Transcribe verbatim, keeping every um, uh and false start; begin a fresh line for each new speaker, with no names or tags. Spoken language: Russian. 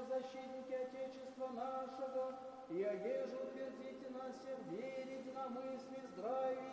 защитники Отечества нашего, и одежу утвердите нас в вере, единомыслии, здравии